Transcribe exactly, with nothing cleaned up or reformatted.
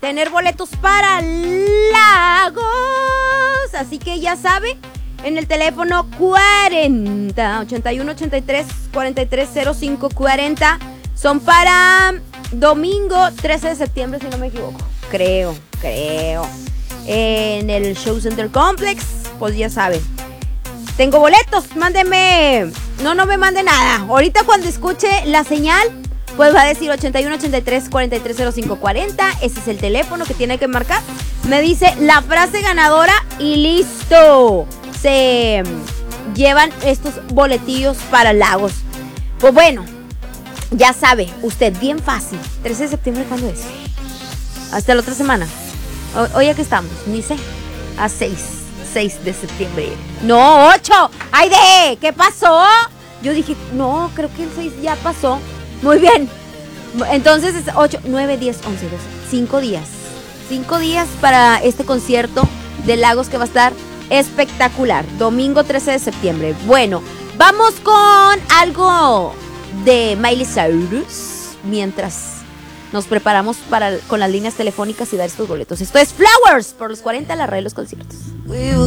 tener boletos para Lagos. Así que ya sabe, en el teléfono cuarenta, ochenta y uno, ochenta y tres, cuarenta y tres, cero cinco, cuarenta. Son para domingo trece de septiembre, si no me equivoco. Creo, creo. En el Show Center Complex, pues ya saben. Tengo boletos, mándeme. No, no me mande nada. Ahorita cuando escuche la señal, pues va a decir ochenta y uno, ochenta y tres, cuarenta y tres, cero cinco, cuarenta. Ese es el teléfono que tiene que marcar. Me dice la frase ganadora y listo. Se llevan estos boletillos para Lagos. Pues bueno, ya sabe, usted, bien fácil. trece de septiembre, ¿cuándo es? Hasta la otra semana. O- Hoy aquí estamos, ni sé. A seis. seis de septiembre. No, ocho. ¡Ay, de! ¿Qué pasó? Yo dije, no, creo que el seis ya pasó. Muy bien. Entonces es ocho, nueve, diez, once, doce. cinco días. cinco días para este concierto de Lagos que va a estar espectacular. Domingo trece de septiembre. Bueno, vamos con algo de Miley Cyrus mientras nos preparamos para con las líneas telefónicas y dar estos boletos. Esto es Flowers por los cuarenta, la red de los conciertos.